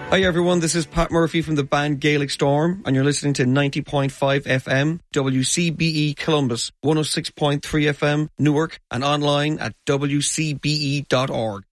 Hi everyone, this is Pat Murphy from the band Gaelic Storm, and you're listening to 90.5 FM, WCBE Columbus, 106.3 FM Newark, and online at wcbe.org.